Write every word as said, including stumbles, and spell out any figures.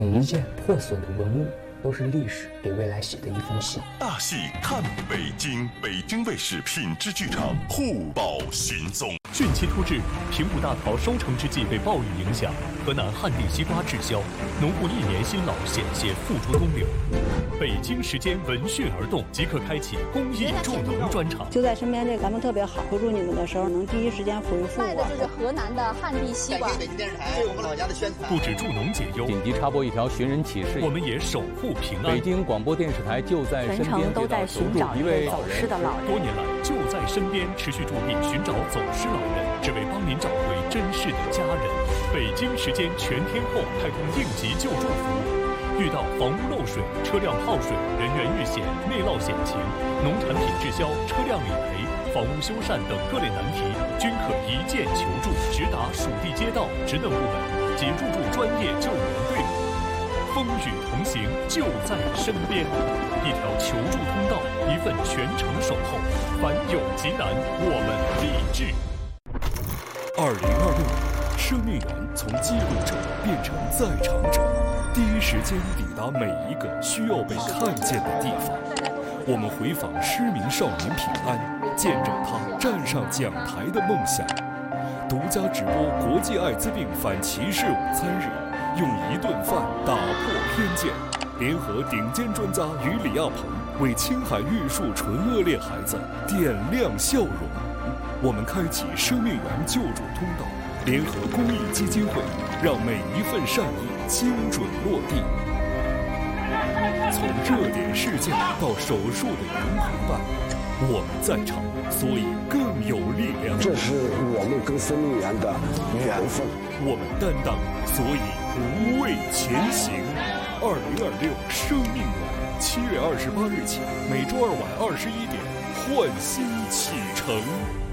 每一件破损的文物都是历史给未来写的一封信。 大戏看北京，北京卫视品质剧场互保寻踪。 汛期突至，平谷大桃收成之际被暴雨影响，河南旱地西瓜滞销，农户一年辛劳险些付诸东流。北京时间闻讯而动，即刻开启公益助农专场。 就在身边，这咱们特别好，求助你们的时候能第一时间回复我。 卖的就是河南的旱地西瓜。 北京电视台对我们老家的宣传。 不止助农解忧， 紧急插播一条寻人启事， 我们也守护平安。 北京广播电视台就在身边， 全程都在寻找一位走失的老人。 多年来就在身边，持续驻地寻找走失老人，只为帮您找回珍视的家人。北京时间全天候开通应急救助服务。遇到房屋漏水、车辆泡水、人员遇险、内涝险情、农产品滞销、车辆理赔、房屋修缮等各类难题，均可一键求助，直达属地街道职能部门及入驻专业救援队伍。风雨同行，就在身边。一条求助通道，一份全程守候。凡有急难，我们立志。 二零二六年，生命源从记录者变成在场者。第一时间抵达每一个需要被看见的地方，我们回访失明少年平安，见证他站上讲台的梦想。独家直播国际艾滋病反歧视午餐日，用一顿饭打破偏见，联合顶尖专家与李亚鹏，为青海玉树纯恶劣孩子点亮笑容。我们开启生命源救助通道，联合公益基金会，让每一份善意精准落地。从热点事件到手术的云陪伴，我们在场，所以更有力量。 这是我们跟生命源的缘分。 我们担当，所以无畏前行。二零二六生命源，七月二十八日起，每周二晚二十一点，焕新启程。